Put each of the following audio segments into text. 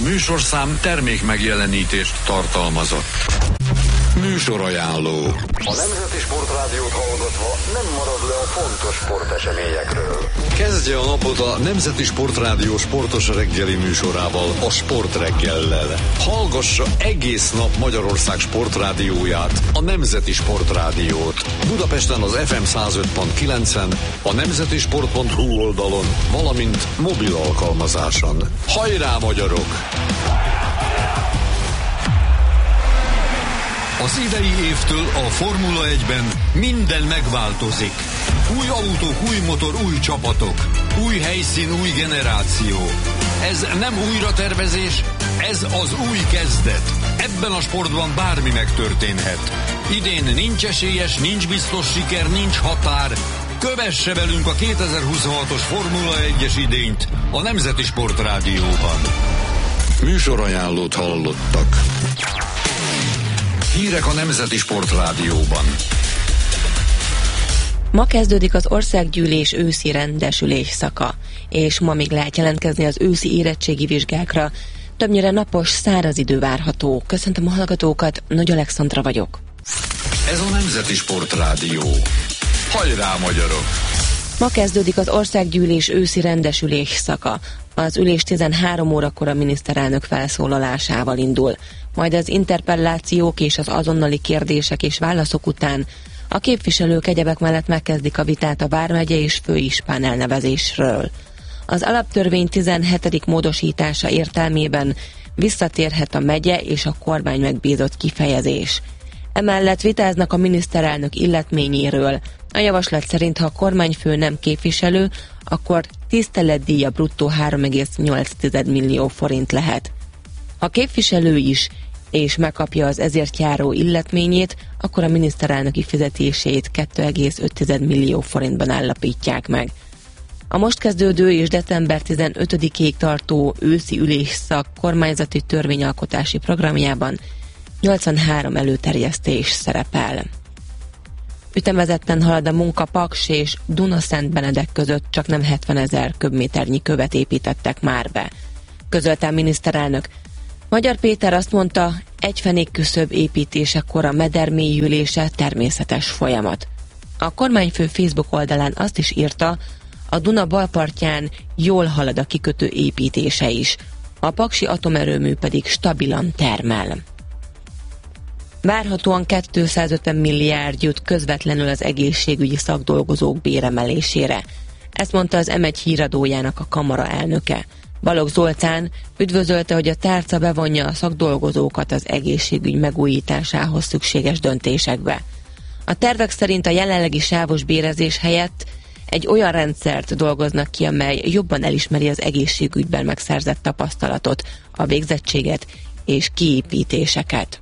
műsorszám termék megjelenítést tartalmazott. Műsorajánló. A Nemzeti Sportrádiót hallgatva nem marad le a fontos sporteseményekről. Kezdje a napot a Nemzeti Sportrádió sportos reggeli műsorával, a Sportreggellel. Hallgassa egész nap Magyarország sportrádióját, a Nemzeti Sportrádiót. Budapesten az FM 105.9-en, a nemzetisport.hu oldalon, valamint mobil alkalmazáson. Hajrá, magyarok! Az idei évtől a Formula 1-ben minden megváltozik. Új autók, új motor, új csapatok. Új helyszín, új generáció. Ez nem újratervezés, ez az új kezdet. Ebben a sportban bármi megtörténhet. Idén nincs esélyes, nincs biztos siker, nincs határ. Kövesse velünk a 2026-os Formula 1-es idényt a Nemzeti Sportrádióban. Műsorajánlót hallottak. Hírek a Nemzeti Sportrádióban. Ma kezdődik az országgyűlés őszi rendesülés szaka, és ma még lehet jelentkezni az őszi érettségi vizsgákra. Többnyire napos, száraz idő várható. Köszöntöm a hallgatókat, Nagy Alexandra vagyok. Ez a Nemzeti Sportrádió. Hajrá, magyarok! Ma kezdődik az országgyűlés őszi rendesülés szaka. Az ülés 13 órakor a miniszterelnök felszólalásával indul. Majd az interpellációk és az azonnali kérdések és válaszok után a képviselők egyebek mellett megkezdik a vitát a vármegye és főispán elnevezésről. Az alaptörvény 17. módosítása értelmében visszatérhet a megye és a kormány megbízott kifejezés. Emellett vitáznak a miniszterelnök illetményéről. A javaslat szerint, ha a kormányfő nem képviselő, akkor tiszteletdíja bruttó 3,8 millió forint lehet. Ha képviselő is, és megkapja az ezért járó illetményét, akkor a miniszterelnöki fizetését 2,5 millió forintban állapítják meg. A most kezdődő és december 15-ig tartó őszi ülésszak kormányzati törvényalkotási programjában 83 előterjesztés szerepel. Ütemezetten halad a munka Paks és Duna-Szentbenedek között, csak nem 70 000 köbméternyi követ építettek már be. Közölte a miniszterelnök. Magyar Péter azt mondta, egy fenékküszöb építésekor a meder mélyülése természetes folyamat. A kormányfő Facebook oldalán azt is írta, a Duna balpartján jól halad a kikötő építése is, a paksi atomerőmű pedig stabilan termel. Várhatóan 250 milliárd jut közvetlenül az egészségügyi szakdolgozók béremelésére. Ezt mondta az M1 híradójának a kamara elnöke. Balogh Zoltán üdvözölte, hogy a tárca bevonja a szakdolgozókat az egészségügy megújításához szükséges döntésekbe. A tervek szerint a jelenlegi sávos bérezés helyett egy olyan rendszert dolgoznak ki, amely jobban elismeri az egészségügyben megszerzett tapasztalatot, a végzettséget és kiépítéseket.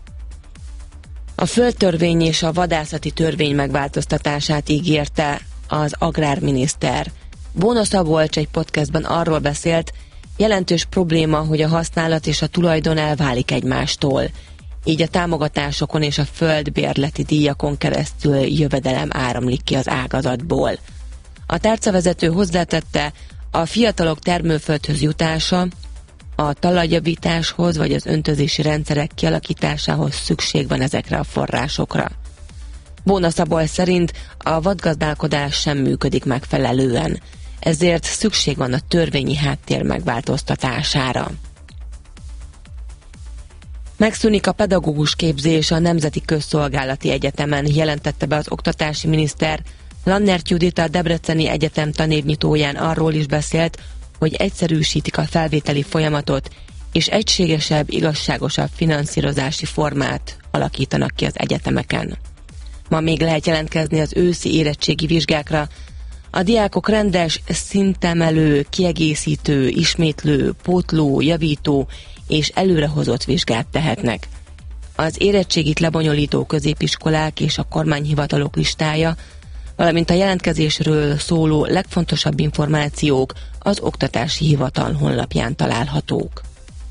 A földtörvény és a vadászati törvény megváltoztatását ígérte az agrárminiszter. Bóna Szabolcs egy podcastban arról beszélt, jelentős probléma, hogy a használat és a tulajdon elválik egymástól. Így a támogatásokon és a földbérleti díjakon keresztül jövedelem áramlik ki az ágazatból. A tárcavezető hozzátette, a fiatalok termőföldhöz jutása, a talajjavításhoz vagy az öntözési rendszerek kialakításához szükség van ezekre a forrásokra. Bóna Szabolcs szerint a vadgazdálkodás sem működik megfelelően, ezért szükség van a törvényi háttér megváltoztatására. Megszűnik a pedagógus képzés a Nemzeti Közszolgálati Egyetemen, jelentette be az oktatási miniszter. Lannert Judit, a Debreceni Egyetem tanévnyitóján arról is beszélt, hogy egyszerűsítik a felvételi folyamatot, és egységesebb, igazságosabb finanszírozási formát alakítanak ki az egyetemeken. Ma még lehet jelentkezni az őszi érettségi vizsgákra. A diákok rendes, szintemelő, kiegészítő, ismétlő, pótló, javító és előrehozott vizsgát tehetnek. Az érettségit lebonyolító középiskolák és a kormányhivatalok listája, valamint a jelentkezésről szóló legfontosabb információk az Oktatási Hivatal honlapján találhatók.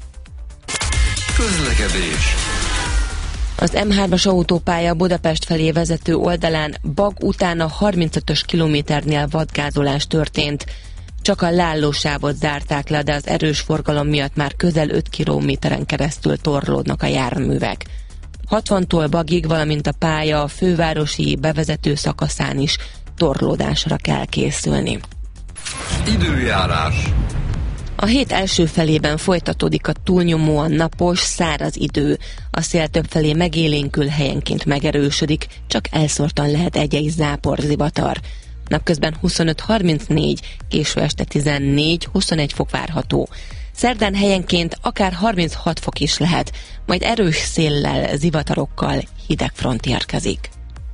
Közlekedés. Az M3-as autópálya Budapest felé vezető oldalán Bag után a 35-ös kilométernél vadgázolás történt. Csak a lállósávot zárták le, de az erős forgalom miatt már közel 5 kilométeren keresztül torlódnak a járművek. 60-tól Bagig, valamint a pálya a fővárosi bevezető szakaszán is torlódásra kell készülni. Időjárás. A hét első felében folytatódik a túlnyomóan napos, száraz idő. A szél többfelé megélénkül, helyenként megerősödik, csak elszórtan lehet egy-egy záporzivatar. Napközben 25-34, késő este 14-21 fok várható. Szerdán helyenként akár 36 fok is lehet, majd erős széllel, zivatarokkal hideg front érkezik.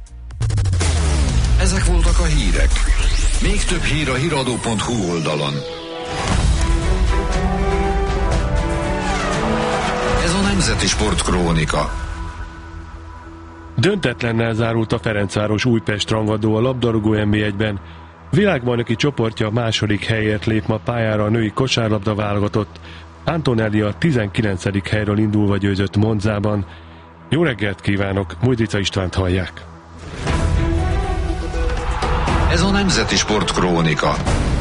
Ezek voltak a hírek. Még több hír a hiradó.hu oldalon. Ez a Nemzeti Sport Krónika. Döntetlennel zárult a Ferencváros Újpest rangadó a labdarúgó NB1-ben. Világbajnoki csoportja második helyért lép ma pályára a női kosárlabda válogatott. Antonelli a 19. helyről indulva győzött Monzában. Jó reggelt kívánok, Mújdrica Istvánt hallják. Ez a Nemzeti Sport Krónika.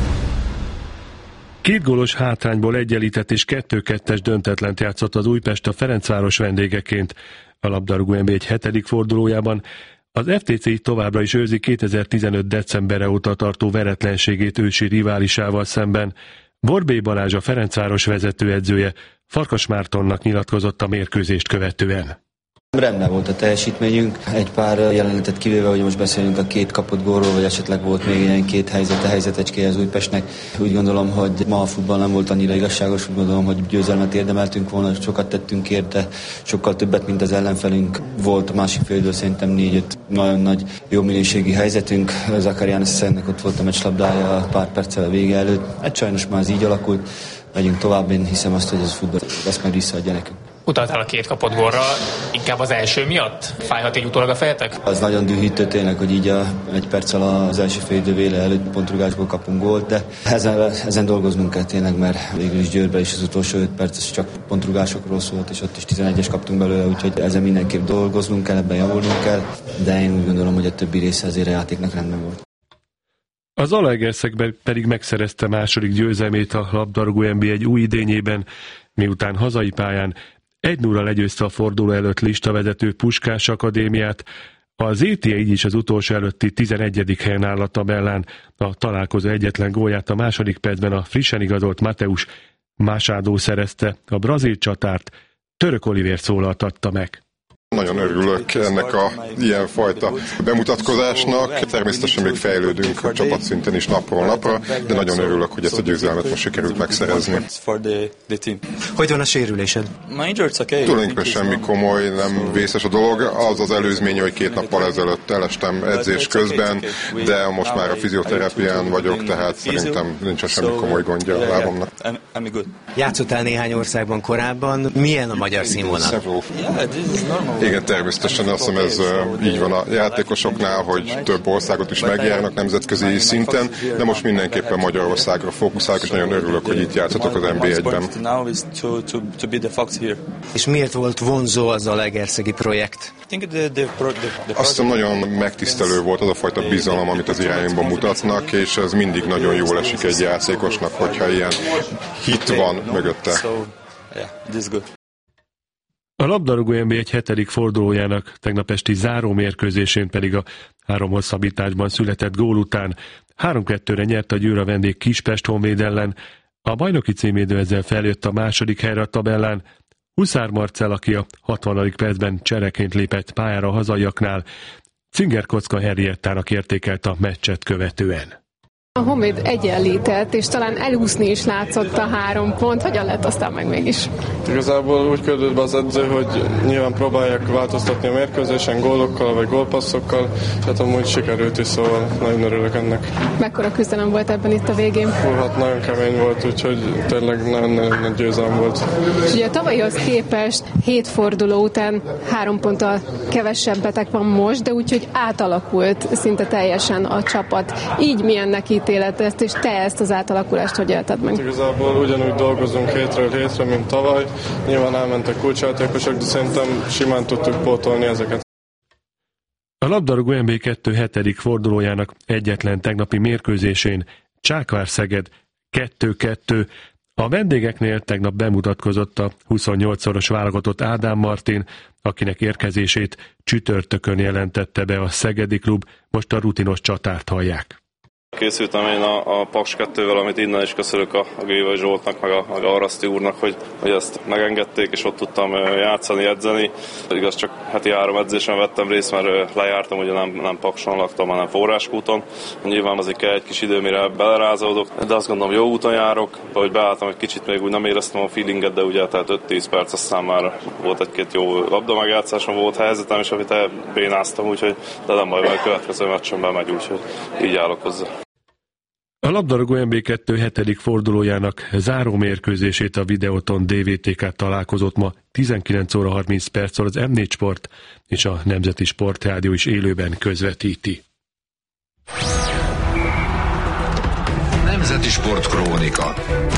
2 gólos hátrányból egyenlített és 2-2-es döntetlent játszott az Újpest a Ferencváros vendégeként. A labdarúgó NB1 7. fordulójában az FTC így továbbra is őrzi 2015. decemberre óta tartó veretlenségét ősi riválisával szemben. Borbély Balázs, a Ferencváros vezetőedzője, Farkas Mártonnak nyilatkozott a mérkőzést követően. Rendben volt a teljesítményünk, egy pár jelenetet kivéve, hogy most beszélünk a 2 kapott gólról, vagy esetleg volt még ilyen 2 helyzetecskéje az Újpestnek. Úgy gondolom, hogy ma a futball nem volt annyira igazságos, úgy gondolom, hogy győzelmet érdemeltünk volna, sokat tettünk érte, sokkal többet, mint az ellenfelünk. Volt a másik félidő szerintem 4-5 nagyon nagy, jó minőségi helyzetünk. Zakarián Szennek ott volt a meccslabdája pár perccel a vége előtt. Hát sajnos már ez így alakult, megyünk tovább, én hiszem azt, hogy ez a futball ezt majd visszaadja nekünk. Utaltál a 2 kapott gólra, inkább az első miatt? Fájhat így utólag a fejetek? Az nagyon dühítő tényleg, hogy így egy perccel az első félidő vége előtt pontrugásból kapunk gólt, de ezen dolgoznunk kell tényleg, mert végül is Győrben is az utolsó 5 perc csak pontrugásokról szólt, és ott is 11-es kaptunk belőle, úgyhogy ezen mindenképp dolgoznunk kell, ebben javulnunk kell, de én úgy gondolom, hogy a többi része azért a játéknak rendben volt. Az Zalaegerszeg pedig megszerezte második győzelmét a labdarúgó NB1 új idényében, miután hazai pályán 1-0-ra legyőzte a forduló előtt listavezető Puskás Akadémiát. Az ETA így is az utolsó előtti 11. helyen áll a tabellán. A találkozó egyetlen gólját a második percben a frissen igazolt Mateusz Machado szerezte, a brazil csatárt Török Olivér szólaltatta meg. Nagyon örülök ennek a ilyenfajta bemutatkozásnak. Természetesen még fejlődünk a csapatszinten is napról napra, de nagyon örülök, hogy ezt a győzelmet most sikerült megszerezni. Hogy van a sérülésed? Tulajdonképpen semmi komoly, nem vészes a dolog. Az az előzménye, hogy 2 nappal ezelőtt elestem edzés közben, de most már a fizioterápián vagyok, tehát szerintem nincsen semmi komoly gondja a lábamnak. Játszottál néhány országban korábban. Milyen a magyar színvonal? Igen, természetesen azt hiszem ez így van a játékosoknál, hogy több országot is megjárnak nemzetközi szinten, de most mindenképpen Magyarországra fókuszálok, és nagyon örülök, hogy itt játszhatok az NB1-ben. És miért volt vonzó az zalaegerszegi projekt? Azt hiszem nagyon megtisztelő volt az a fajta bizalom, amit az irányomban mutatnak, és ez mindig nagyon jól esik egy játékosnak, hogyha ilyen hit van mögötte. A labdarúgó NB1 7. fordulójának tegnap esti záró mérkőzésén pedig a 3 hosszabbításban született gól után 3-2-re nyert a Győr a vendég Kispest Honvéd ellen. A bajnoki címvédő ezzel feljött a második helyre a tabellán. Huszár Marcell, aki a 60. percben csereként lépett pályára a hazaiaknál, Cinger Kocka Henriettának értékelt a meccset követően. A Honvéd egyenlített, és talán elúszni is látszott a 3 pont. Hogyan lett aztán meg mégis? Igazából úgy küldött be az edző, hogy nyilván próbálják változtatni a mérkőzésen gólokkal vagy gólpasszokkal, tehát amúgy sikerült is, szóval nagyon örülök ennek. Mekkora küzdelem volt ebben itt a végén? Hát nagyon kemény volt, úgyhogy tényleg nagyon nagy győzelem volt. És ugye a tavalyihoz képest 7 forduló után 3 ponttal kevesebbetek van most, de úgyhogy átalakult szinte teljesen a csapat. Így milyen neki ítélet, és te ezt az átalakulást hogy élted meg? Igazából ugyanúgy dolgozunk hétről hétre, mint tavaly. Nyilván elmentek kulcsjátékosok, de szerintem simán tudtuk pótolni ezeket. A labdarúgó NB2 7. fordulójának egyetlen tegnapi mérkőzésén Csákvár-Szeged 2-2. A vendégeknél tegnap bemutatkozott a 28-szoros válogatott Ádám Martin, akinek érkezését csütörtökön jelentette be a Szegedi klub, most a rutinos csatárt hallják. Készültem én a Paks 2-vel, amit innen is köszönök a Gévai Zsoltnak, meg a Araszti úrnak, hogy ezt megengedték, és ott tudtam játszani, edzeni. Igaz, csak heti 3 edzésen vettem részt, mert lejártam, ugye nem Pakson laktam, hanem Forráskúton. Nyilván azért kell egy kis idő, mire belerázódok, de azt gondolom, jó úton járok, hogy beálltam egy kicsit, még úgy nem éreztem a feelinget, de ugye tehát 5-10 perc, aztán már volt egy-két jó labda megjátszásom, volt helyzetem, és amit bénáztam, úgyhogy de nem baj, mert a következő meccsen bemegy, úgyhogy így állok hozzá. A labdarúgó MB2 hetedik fordulójának záró mérkőzését a Videoton DVTK találkozott ma 19 óra 30 perccel az M4 Sport és a Nemzeti Sportrádió is élőben közvetíti. Nemzeti Sport Krónika.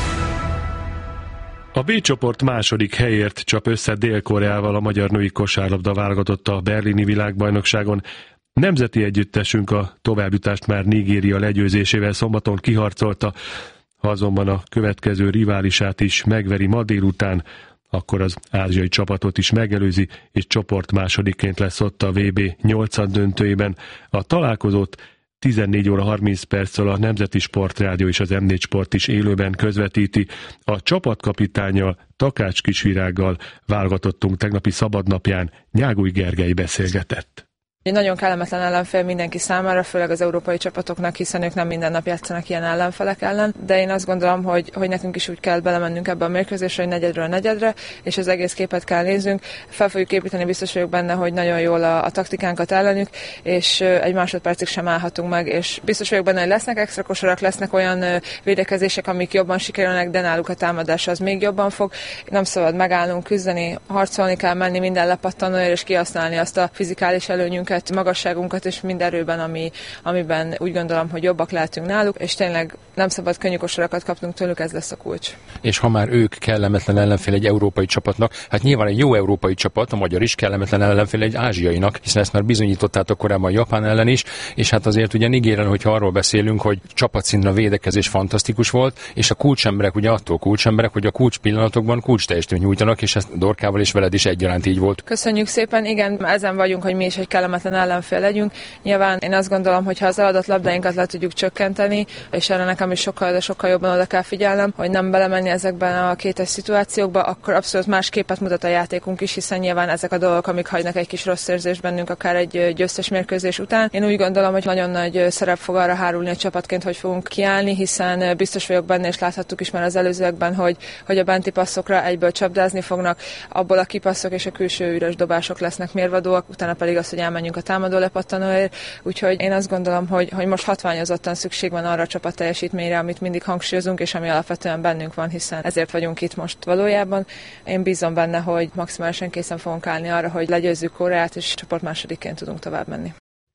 A B csoport második helyért csap össze Dél-Koreával a magyar női kosárlabda válogatott a berlini világbajnokságon. Nemzeti együttesünk a továbbjutást már Nigéria legyőzésével szombaton kiharcolta, ha azonban a következő riválisát is megveri ma délután, akkor az ázsiai csapatot is megelőzi, és csoport másodikként lesz ott a VB 8. döntőjében. A találkozót 14 óra 30 perccel a Nemzeti Sportrádió és az M4 Sport is élőben közvetíti. A csapatkapitánnyal, Takács Kisvirággal válogatottunk tegnapi szabadnapján, Nyáguly Gergely beszélgetett. Egy nagyon kellemetlen ellenfél mindenki számára, főleg az európai csapatoknak, hiszen ők nem minden nap játszanak ilyen ellenfelek ellen, de én azt gondolom, hogy nekünk is úgy kell belemennünk ebbe a mérkőzésre, hogy negyedről negyedre, és az egész képet kell néznünk. Fel fogjuk építeni, biztos vagyok benne, hogy nagyon jól a taktikánkat ellenük, és egy másodpercig sem állhatunk meg, és biztos vagyok benne, hogy lesznek extra kosarak, lesznek olyan védekezések, amik jobban sikerülnek, de náluk a támadás az még jobban fog. Nem szabad megállnunk, küzdeni, harcolni kell menni minden lepattanóért, és kihasználni azt a fizikális előnyünket, magasságunkat és mind erőben, amiben úgy gondolom, hogy jobbak lehetünk náluk, és tényleg nem szabad könnyű kosarakat kapnunk tőlük, ez lesz a kulcs. És ha már ők kellemetlen ellenfél egy európai csapatnak, hát nyilván egy jó európai csapat, a magyar is kellemetlen ellenfél egy ázsiainak, hiszen ezt már bizonyítottátok korábban Japán ellen is, és hát azért ugye Nigérián, hogyha arról beszélünk, hogy csapatszinten a védekezés fantasztikus volt, és a kulcsemberek ugye attól kulcsemberek, hogy a kulcs pillanatokban kulcs teljesítményt nyújtanak, és ezt Dorkával és veled is egyaránt így volt. Köszönjük szépen, igen, ezen vagyunk, hogy mi is egy kellemetlen ellenfél legyünk. Nyilván én azt gondolom, hogy ha az eladott labdáinkat le tudjuk csökkenteni, és erre nekem is sokkal jobban oda kell figyelnem, hogy nem belemenni ezekben a kétes szituációkba, akkor abszolút más képet mutat a játékunk is, hiszen nyilván ezek a dolgok, amik hagynak egy kis rossz érzést bennünk akár egy győztes mérkőzés után. Én úgy gondolom, hogy nagyon nagy szerep fog arra hárulni a csapatként, hogy fogunk kiállni, hiszen biztos vagyok benne, és láthattuk is már az előzőekben, hogy a benti passzokra egyből csapdázni fognak, abból a kipasszok és a külső üres dobások lesznek mérvadóak, utána pedig az, hogy elmenjünk a támadó lepattanóért, úgyhogy én azt gondolom, hogy most hatványozottan szükség van arra a csapat teljesítményre, amit mindig hangsúlyozunk, és ami alapvetően bennünk van, hiszen ezért vagyunk itt most valójában. Én bízom benne, hogy maximálisan készen fogunk állni arra, hogy legyőzzük Koreát, és csoport másodikként tudunk tovább menni.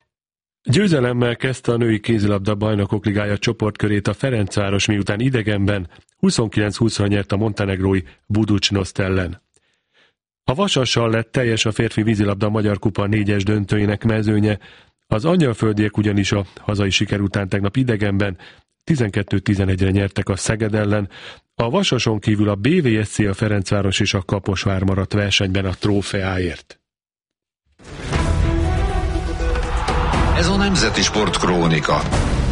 Győzelemmel kezdte a női kézilabda bajnokok ligája csoportkörét a Ferencváros, miután idegenben 29-20-ra nyert a montenegrói Budućnost ellen. A Vasassal lett teljes a férfi vízilabda Magyar Kupa 4-es döntőjének mezőnye. Az angyalföldiek ugyanis a hazai siker után tegnap idegenben 12-11-re nyertek a Szeged ellen. A Vasason kívül a BVSC, a Ferencváros és a Kaposvár maradt versenyben a trófeáért. Ez a Nemzeti Sport Krónika.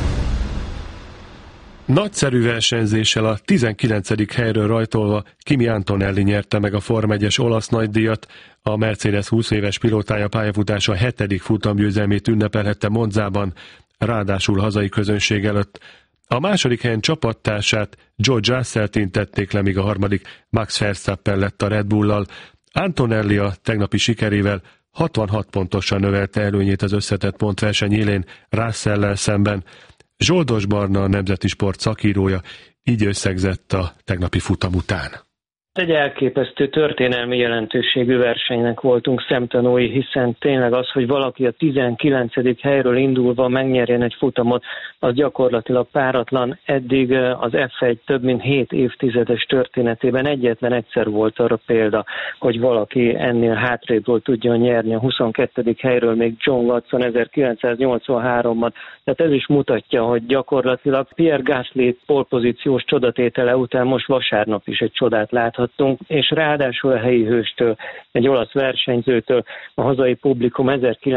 Nagyszerű versenyzéssel a 19. helyről rajtolva Kimi Antonelli nyerte meg a Form 1-es olasz nagydíjat. A Mercedes 20 éves pilótája pályafutása 7. futamgyőzelmét ünnepelhette Monzában, ráadásul hazai közönség előtt. A második helyen csapattársát, George Russell-t intették le, míg a harmadik Max Verstappen lett a Red Bull-lal. Antonelli a tegnapi sikerével 66 pontosan növelte előnyét az összetett pontverseny élén Russell-lel szemben. Zsoldos Barna, a Nemzeti Sport szakírója így összegzett a tegnapi futam után. Egy elképesztő történelmi jelentőségű versenynek voltunk szemtanúi, hiszen tényleg az, hogy valaki a 19. helyről indulva megnyerjen egy futamot, az gyakorlatilag páratlan. Eddig az F1 több mint 7 évtizedes történetében egyetlen egyszer volt arra példa, hogy valaki ennél hátrébről tudjon nyerni. A 22. helyről még John Watson 1983-ban. Tehát ez is mutatja, hogy gyakorlatilag Pierre Gasly pole-pozíciós csodatétele után most vasárnap is egy csodát láthattunk, és ráadásul a helyi hőstől, egy olasz versenyzőtől a hazai publikum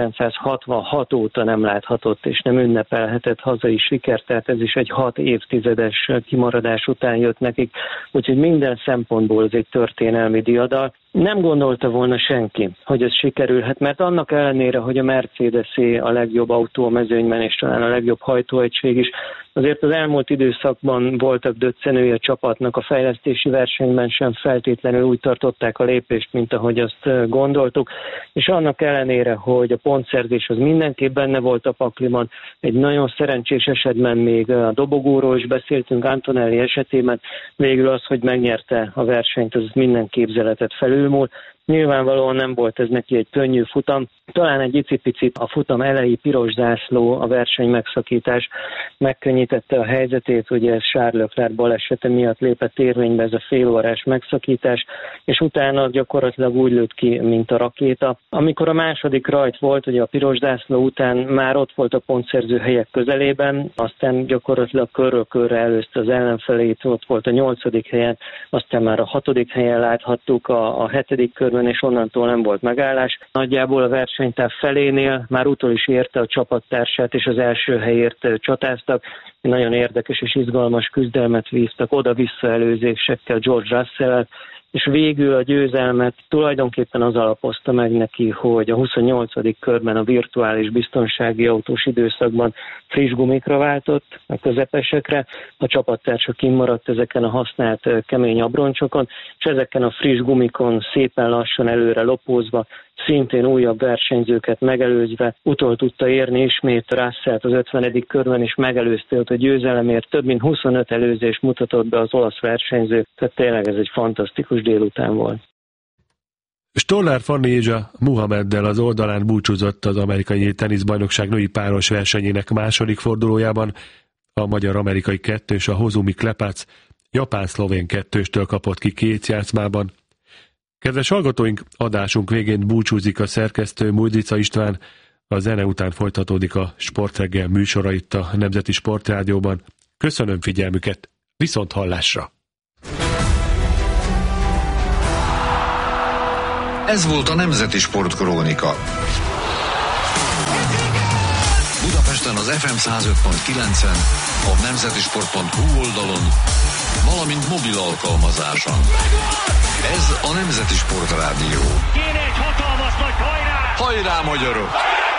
1966 óta nem láthatott és nem ünnepelhetett hazai sikert, tehát ez is egy 6 évtizedes kimaradás után jött nekik, úgyhogy minden szempontból ez egy történelmi diadal. Nem gondolta volna senki, hogy ez sikerülhet, mert annak ellenére, hogy a Mercedes-é a legjobb autó a mezőnyben, és talán a legjobb hajtóegység is, azért az elmúlt időszakban voltak döccenői a csapatnak, a fejlesztési versenyben sem feltétlenül úgy tartották a lépést, mint ahogy azt gondoltuk, és annak ellenére, hogy a pontszerzés az mindenképp benne volt a pakliban, egy nagyon szerencsés esetben még a dobogóról is beszéltünk, Antonelli esetében, végül az, hogy megnyerte a versenyt, az minden képzeletet felülmúl. Nyilvánvalóan nem volt ez neki egy könnyű futam. Talán egy icipicit a futam elejé piros zászló, a verseny megszakítás megkönnyítette a helyzetét, ugye ez Charles Leclerc balesete miatt lépett érvénybe ez a félórás megszakítás, és utána gyakorlatilag úgy lőtt ki, mint a rakéta. Amikor a második rajt volt, ugye a piros zászló után már ott volt a pontszerző helyek közelében, aztán gyakorlatilag körről körre előzte az ellenfelét, ott volt a 8. helyen, aztán már a 6. helyen láthattuk a 7. körben, és onnantól nem volt megállás. Nagyjából a versenytáv felénél már utol is érte a csapattársát, és az első helyért csatáztak. Nagyon érdekes és izgalmas küzdelmet vívtak oda-vissza előzésekkel George Russell-el, és végül a győzelmet tulajdonképpen az alapozta meg neki, hogy a 28. körben a virtuális biztonsági autós időszakban friss gumikra váltott, a közepesekre, a csapattársa kimaradt ezeken a használt kemény abroncsokon, és ezeken a friss gumikon szépen lassan előre lopózva, szintén újabb versenyzőket megelőzve utol tudta érni ismét Russellt az 50. körben, és megelőzte ott a győzelemért. Több mint 25 előzés mutatott be az olasz versenyző, tehát tényleg ez egy fantasztikus délután volt. Stollár Fannézsa Muhammeddel az oldalán búcsúzott az amerikai teniszbajnokság női páros versenyének második fordulójában. A magyar-amerikai kettős, a Hozumi Klepac japán-szlovén kettőstől kapott ki 2 játszmában. Kedves hallgatóink, adásunk végén búcsúzik a szerkesztő Mújdica István. A zene után folytatódik a Sportreggel műsora itt a Nemzeti Sportrádióban. Köszönöm figyelmüket, viszont hallásra! Ez volt a Nemzeti Sportkrónika. Budapesten az FM 105.9-en, a nemzetisport.hu oldalon, valamint mobil alkalmazáson. Ez a Nemzeti Sportrádió. Kéne egy hatalmas nagy hajrá! Hajrá, magyarok!